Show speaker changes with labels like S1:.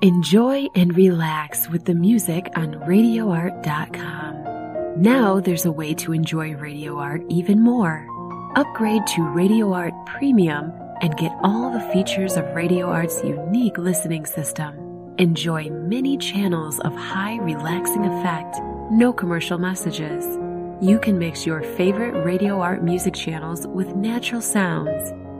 S1: Enjoy and relax with the music on RadioArt.com. Now there's a way to enjoy Radio Art even more. Upgrade to Radio Art Premium and get all the features of Radio Art's unique listening system. Enjoy many channels of high relaxing effect, no commercial messages. You can mix your favorite Radio Art music channels with natural sounds.